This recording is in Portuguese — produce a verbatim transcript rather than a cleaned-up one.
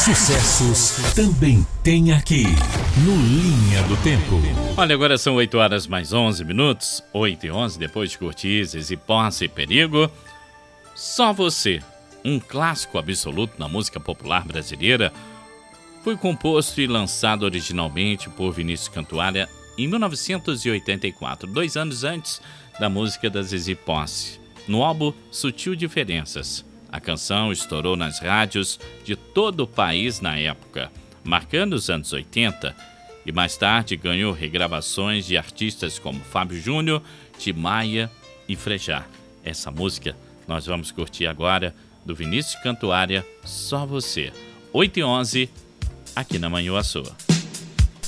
sucessos também tem aqui, no Linha do Tempo. Olha, agora são oito horas mais onze minutos, oito e onze, depois de curtir Zizi Posse e Perigo. Só Você, um clássico absoluto na música popular brasileira, foi composto e lançado originalmente por Vinícius Cantuária em mil novecentos e oitenta e quatro, dois anos antes da música da Zizi Posse, no álbum Sutil Diferenças. A canção estourou nas rádios de todo o país na época, marcando os anos oitenta, e mais tarde ganhou regravações de artistas como Fábio Júnior, Tim Maia e Frejá. Essa música nós vamos curtir agora do Vinícius Cantuária, Só Você. oito e onze, aqui na Manhã Sua.